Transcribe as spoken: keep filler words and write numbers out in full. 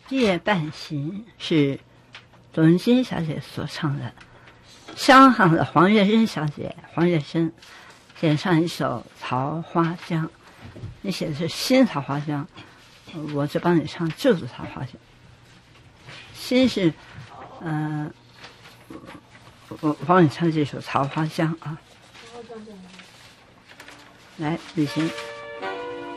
夜半行是董文晶小姐所唱的，香港的黄月珍小姐黄月珍演唱一首《桃花江》，你写的是新桃花江，我就帮你唱旧的桃花江。新是，嗯、呃，我我帮你唱这首《桃花江》啊。来，李行。